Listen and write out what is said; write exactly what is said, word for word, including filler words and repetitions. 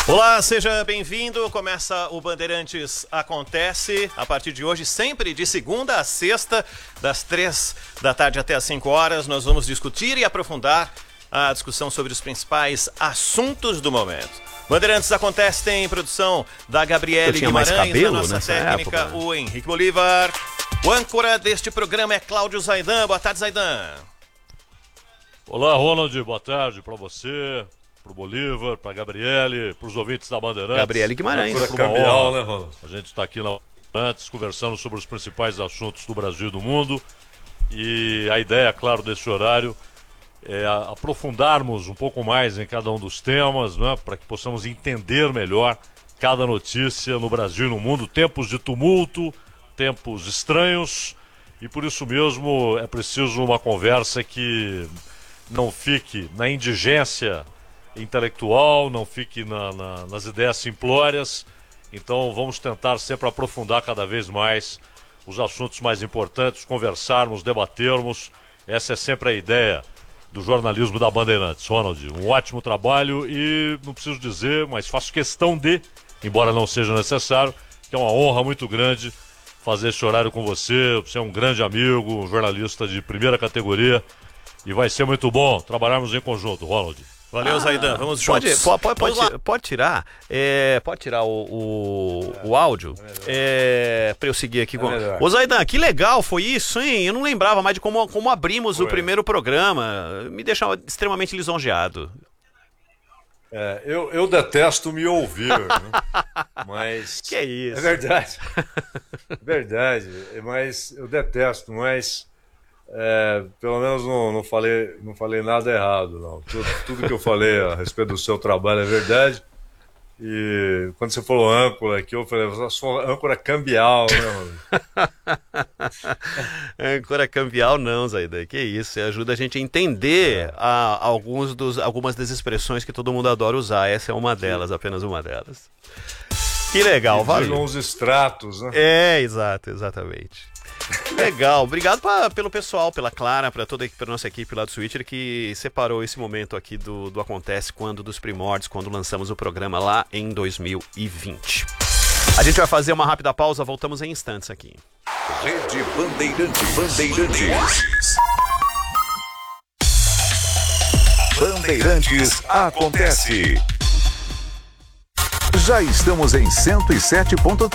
Olá, seja bem-vindo. Começa o Bandeirantes Acontece. A partir de hoje, sempre de segunda a sexta, das três da tarde até as cinco horas, nós vamos discutir e aprofundar a discussão sobre os principais assuntos do momento. Bandeirantes Acontece tem produção da Gabriele Guimarães, cabelo, da nossa técnica, época. o Henrique Bolívar. O âncora deste programa é Cláudio Zaidan. Boa tarde, Zaidan. Olá, Ronald. Boa tarde para você, pro Bolívar, pra Gabriele, pros ouvintes da Bandeirantes. Gabriele Guimarães. Uma cambial, né, Ronald? A gente está aqui na Bandeirantes conversando sobre os principais assuntos do Brasil e do mundo. E a ideia, claro, desse horário é aprofundarmos um pouco mais em cada um dos temas, né, para que possamos entender melhor cada notícia no Brasil e no mundo. Tempos de tumulto, tempos estranhos, e por isso mesmo é preciso uma conversa que não fique na indigência intelectual, não fique na, na, nas ideias simplórias. Então vamos tentar sempre aprofundar cada vez mais os assuntos mais importantes, conversarmos, debatermos. Essa é sempre a ideia do jornalismo da Bandeirantes. Ronald, um ótimo trabalho e não preciso dizer, mas faço questão de, embora não seja necessário, que é uma honra muito grande fazer esse horário com você. Você é um grande amigo, um jornalista de primeira categoria e vai ser muito bom trabalharmos em conjunto, Ronald. Valeu, ah, Zaidan. Vamos pode, juntos. Pode, pode, Vamos pode, pode tirar, é, pode tirar o, o, o áudio é, para eu seguir aqui com. É Ô, Zaidan, que legal foi isso, hein? Eu não lembrava mais de como, como abrimos foi. o primeiro programa. Me deixa extremamente lisonjeado. É, eu, eu detesto me ouvir, né? Mas que é isso? É verdade. Verdade, mas eu detesto, mas é, pelo menos não, não, falei, não falei nada errado, não. Tudo, tudo que eu falei a respeito do seu trabalho é verdade. E quando você falou âncora aqui, eu falei, eu sou âncora cambial, né, âncora cambial não, Zaidan, que isso, você ajuda a gente a entender a, alguns dos, algumas das expressões que todo mundo adora usar. Essa é uma delas, apenas uma delas. Que legal, valeu. Uns extratos, né? É, exato, exatamente. Legal, obrigado pra, pelo pessoal, pela Clara, para toda a nossa equipe lá do Switcher que separou esse momento aqui do, do Acontece quando dos primórdios, quando lançamos o programa lá em dois mil e vinte. A gente vai fazer uma rápida pausa, voltamos em instantes aqui. Rede Bandeirantes. Bandeirantes. Bandeirantes Acontece. Já estamos em cento e sete ponto três.